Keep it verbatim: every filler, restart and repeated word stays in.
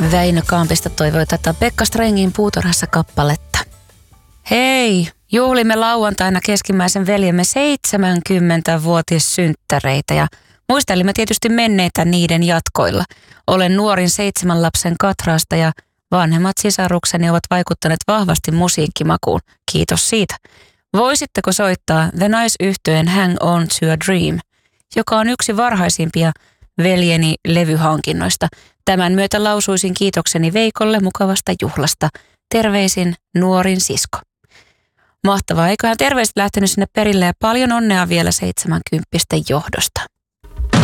Väinö Kampista toivoi tätä Pekka Strengin Puutarhassa kappaletta. Hei, juhlimme lauantaina keskimmäisen veljemme seitsemänkymmentävuotissynttäreitä ja muistelimme tietysti menneitä niiden jatkoilla. Olen nuorin seitsemän lapsen Katraasta ja vanhemmat sisarukseni ovat vaikuttaneet vahvasti musiikkimakuun. Kiitos siitä. Voisitteko soittaa The Nice-yhtyeen Hang On to a Dream, joka on yksi varhaisimpia veljeni levyhankinnoista. Tämän myötä lausuisin kiitokseni Veikolle mukavasta juhlasta. Terveisin nuorin sisko. Mahtavaa, eiköhän terveiset lähtenyt sinne perille ja paljon onnea vielä seitsemänkymppisten johdosta.